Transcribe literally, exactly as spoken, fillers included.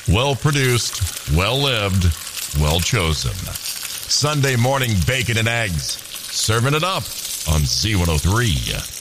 well produced, well lived, well chosen. Sunday morning bacon and eggs. Serving it up on Z one oh three.